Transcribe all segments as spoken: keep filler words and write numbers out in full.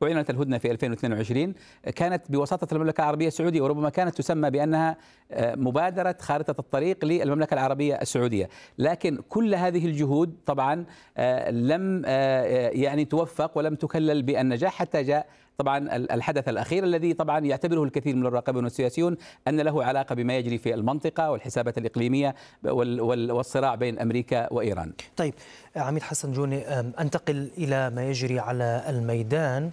أعلنت الهدنة في ألفين واثنين وعشرين كانت بوساطة المملكة العربية السعودية، وربما كانت تسمى بأنها مبادرة خارطة الطريق للمملكة العربية السعودية، لكن كل هذه الجهود طبعا لم يعني توفق ولم تكلل بالنجاح حتى جاء طبعا الحدث الأخير الذي طبعا يعتبره الكثير من الراقبون والسياسيون أن له علاقة بما يجري في المنطقة والحسابات الإقليمية والصراع بين أمريكا وإيران. طيب عميد حسن جوني، أنتقل إلى ما يجري على الميدان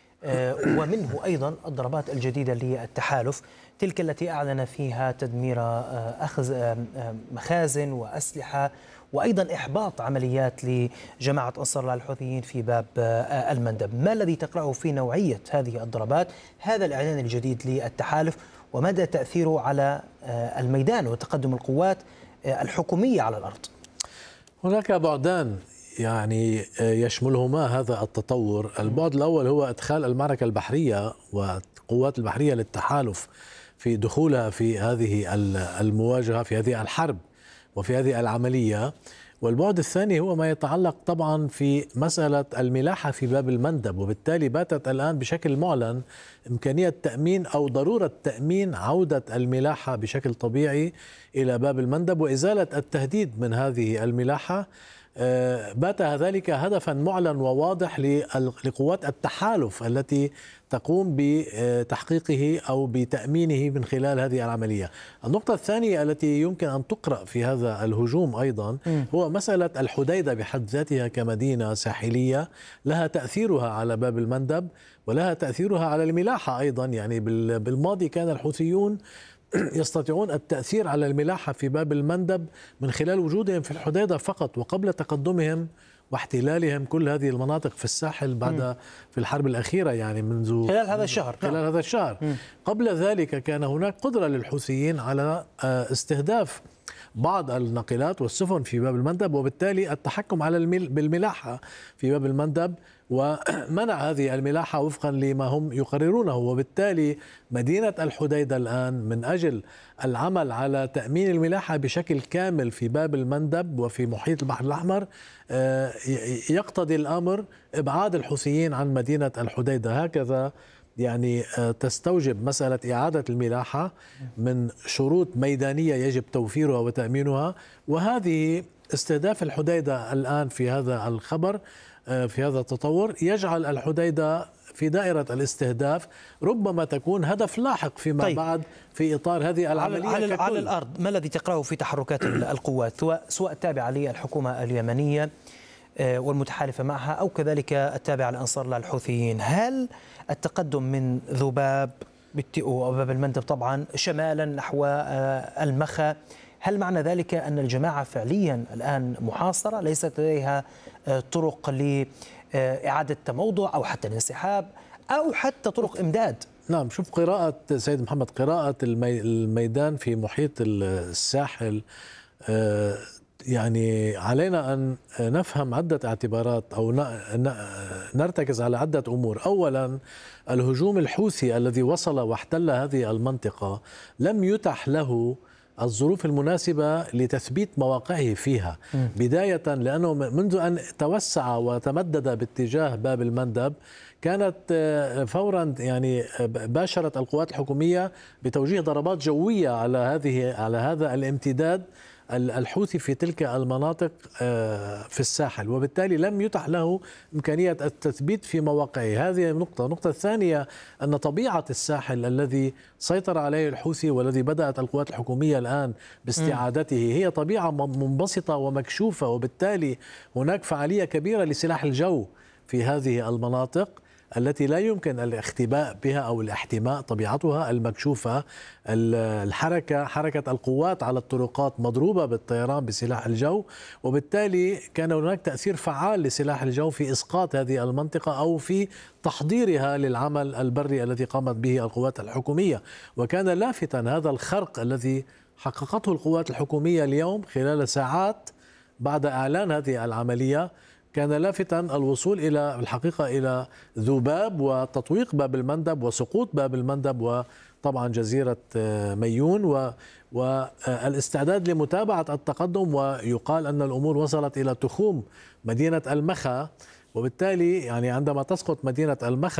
ومنه أيضا الضربات الجديدة للتحالف، تلك التي أعلن فيها تدمير أخذ مخازن وأسلحة وأيضا إحباط عمليات لجماعة أنصار الله الحوثيين في باب المندب. ما الذي تقرأه في نوعية هذه الضربات، هذا الإعلان الجديد للتحالف، ومدى تأثيره على الميدان وتقدم القوات الحكومية على الأرض؟ هناك بعدان يعني يشملهما هذا التطور. البعد الأول هو إدخال المعركة البحرية والقوات البحرية للتحالف في دخولها في هذه المواجهة، في هذه الحرب وفي هذه العملية. والبعد الثاني هو ما يتعلق طبعا في مسألة الملاحة في باب المندب، وبالتالي باتت الآن بشكل معلن إمكانية تأمين أو ضرورة تأمين عودة الملاحة بشكل طبيعي إلى باب المندب وإزالة التهديد من هذه الملاحة. بات ذلك هدفا معلن وواضح لقوات التحالف التي تقوم بتحقيقه أو بتأمينه من خلال هذه العملية. النقطة الثانية التي يمكن أن تقرأ في هذا الهجوم أيضا هو مسألة الحديدة بحد ذاتها كمدينة ساحلية لها تأثيرها على باب المندب ولها تأثيرها على الملاحة أيضا. يعني بالماضي كان الحوثيون يستطيعون التأثير على الملاحة في باب المندب من خلال وجودهم في الحديدة فقط، وقبل تقدمهم واحتلالهم كل هذه المناطق في الساحل بعد م. في الحرب الأخيرة، يعني منذ خلال هذا الشهر خلال نعم. هذا الشهر م. قبل ذلك كان هناك قدرة للحوثيين على استهداف بعض الناقلات والسفن في باب المندب، وبالتالي التحكم على المل بالملاحة في باب المندب ومنع هذه الملاحة وفقا لما هم يقررونه. وبالتالي مدينة الحديدة الآن من أجل العمل على تأمين الملاحة بشكل كامل في باب المندب وفي محيط البحر الأحمر يقتضي الأمر إبعاد الحوثيين عن مدينة الحديدة. هكذا يعني تستوجب مسألة إعادة الملاحة من شروط ميدانية يجب توفيرها وتأمينها، وهذه استهداف الحديدة الآن في هذا الخبر في هذا التطور يجعل الحديدة في دائرة الاستهداف، ربما تكون هدف لاحق فيما طيب. بعد في إطار هذه العملية على, على, على الأرض. ما الذي تقرأه في تحركات القوات سواء التابعة للحكومة اليمنية والمتحالفة معها أو كذلك التابعة لأنصار الله الحوثيين؟ هل التقدم من ذباب وباب المندب طبعا شمالا نحو المخا، هل معنى ذلك أن الجماعة فعليا الآن محاصرة ليست لديها طرق لإعادة تموضع أو حتى الانسحاب أو حتى طرق إمداد؟ نعم، شوف قراءة سيد محمد، قراءة الميدان في محيط الساحل يعني علينا أن نفهم عدة اعتبارات أو نرتكز على عدة أمور. أولا، الهجوم الحوثي الذي وصل واحتل هذه المنطقة لم يتح له الظروف المناسبة لتثبيت مواقعه فيها، بداية لأنه منذ أن توسع وتمدد باتجاه باب المندب كانت فورا يعني باشرت القوات الحكومية بتوجيه ضربات جوية على هذه على هذا الامتداد الحوثي في تلك المناطق في الساحل، وبالتالي لم يتح له إمكانية التثبيت في مواقعه. هذه نقطة. النقطة الثانية أن طبيعة الساحل الذي سيطر عليه الحوثي والذي بدأت القوات الحكومية الآن باستعادته هي طبيعة منبسطة ومكشوفة، وبالتالي هناك فعالية كبيرة لسلاح الجو في هذه المناطق التي لا يمكن الاختباء بها أو الاحتماء، طبيعتها المكشوفة. الحركة حركة القوات على الطرقات مضروبة بالطيران بسلاح الجو، وبالتالي كان هناك تأثير فعال لسلاح الجو في إسقاط هذه المنطقة أو في تحضيرها للعمل البري الذي قامت به القوات الحكومية. وكان لافتا هذا الخرق الذي حققته القوات الحكومية اليوم خلال ساعات بعد إعلان هذه العملية، كان لافتا الوصول إلى الحقيقة إلى ذباب وتطويق باب المندب وسقوط باب المندب وطبعا جزيرة ميون والاستعداد لمتابعة التقدم، ويقال أن الأمور وصلت إلى تخوم مدينة المخا. وبالتالي يعني عندما تسقط مدينة المخا